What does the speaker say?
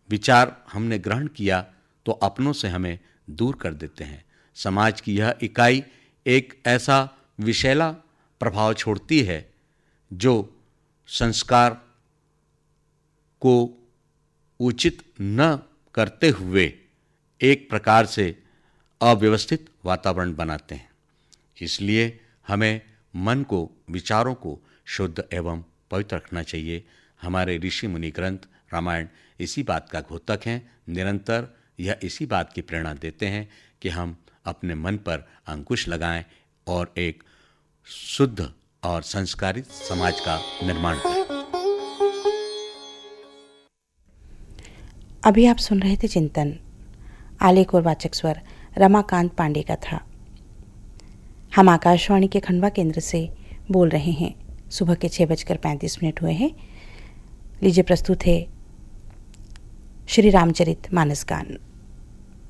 विचार हमने ग्रहण किया तो अपनों से हमें दूर कर देते हैं। समाज की यह इकाई एक ऐसा विषैला प्रभाव छोड़ती है जो संस्कार को उचित न करते हुए एक प्रकार से अव्यवस्थित वातावरण बनाते हैं। इसलिए हमें मन को, विचारों को शुद्ध एवं पवित्र रखना चाहिए। हमारे ऋषि मुनि ग्रंथ रामायण इसी बात का द्योतक हैं। निरंतर यह इसी बात की प्रेरणा देते हैं कि हम अपने मन पर अंकुश लगाएं और एक शुद्ध और संस्कारित समाज का निर्माण करें। अभी आप सुन रहे थे चिंतन। आलेख और वाचक स्वर रमाकांत पांडे का था। हम आकाशवाणी के खंडवा केंद्र से बोल रहे हैं। सुबह के 6:35 हुए हैं। लीजिए प्रस्तुत है श्री रामचरित मानस गान।